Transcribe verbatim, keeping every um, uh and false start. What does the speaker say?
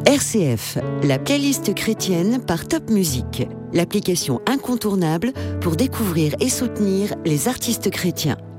R C F, la playlist chrétienne par Top Music, l'application incontournable pour découvrir et soutenir les artistes chrétiens.